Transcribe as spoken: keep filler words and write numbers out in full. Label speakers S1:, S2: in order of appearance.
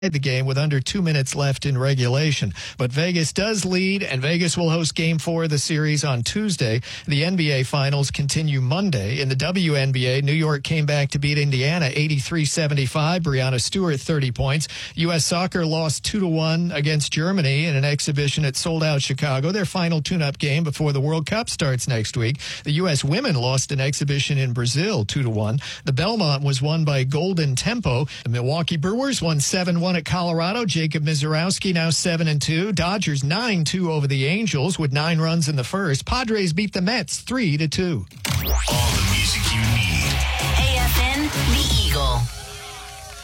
S1: the game with under two minutes left in regulation. But Vegas does lead, and Vegas will host Game four of the series on Tuesday. The N B A Finals continue Monday. In the W N B A, New York came back to beat Indiana eighty-three seventy-five. Breanna Stewart, thirty points. U S Soccer lost two to one against Germany in an exhibition at sold-out Chicago, their final tune-up game before the World Cup starts next week. The U S women lost an exhibition in Brazil two to one. The Belmont was won by Golden Tempo. The Milwaukee Brewers won seven one at Colorado. Jacob Mizorowski now seven and two. Dodgers nine two over the Angels with nine runs in the first. Padres beat the Mets three to two.
S2: All the